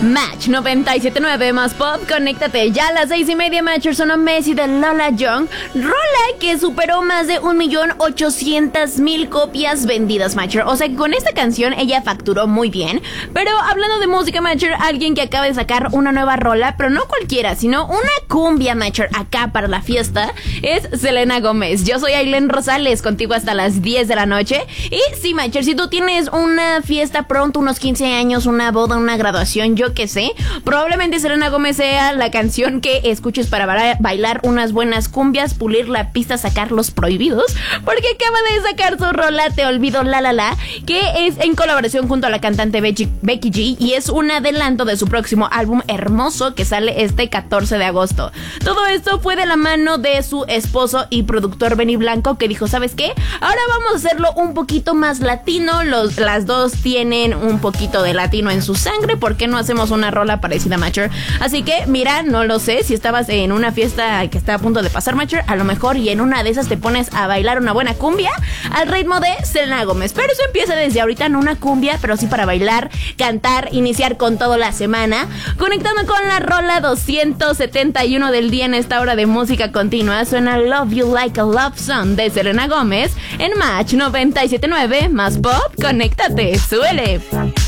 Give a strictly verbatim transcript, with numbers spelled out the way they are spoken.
Match noventa y siete punto nueve más pop, conéctate ya a las seis y media. Matchers, son Messi de Lola Young, rola que superó más de un millón ochocientas mil copias vendidas, Matcher. O sea que con esta canción ella facturó muy bien. Pero hablando de música, Matcher, alguien que acaba de sacar una nueva rola, pero no cualquiera, sino una cumbia, Matcher, acá para la fiesta, es Selena Gómez. Yo soy Aileen Rosales, contigo hasta las diez de la noche. Y sí, Matcher, si tú tienes una fiesta pronto, unos quince años, una boda, una graduación, yo qué sé, probablemente Selena Gómez sea la canción que escuches para bailar unas buenas cumbias, pulir la pista, sacar los prohibidos, porque acaba de sacar su rola Te Olvido La La La, que es en colaboración junto a la cantante Becky, Becky G, y es un adelanto de su próximo álbum Hermoso, que sale este catorce de agosto. Todo esto fue de la mano de su esposo y productor Benny Blanco, que dijo, ¿sabes qué? Ahora vamos a hacerlo un poquito más latino. Los, las dos tienen un poquito de latino en su sangre, ¿por qué no hacemos una rola parecida, Matcher? Así que, mira, no lo sé, si estabas en una fiesta que está a punto de pasar, Matcher, a lo mejor y en una de esas te pones a bailar una buena cumbia al ritmo de Selena Gómez. Pero eso empieza desde ahorita, no una cumbia, pero sí para bailar, cantar, iniciar con todo la semana. Conectando con la rola doscientos setenta y uno del día en esta hora de música continua, suena Love You Like a Love Song de Selena Gómez en Match noventa y siete punto nueve más pop. Conéctate, suele.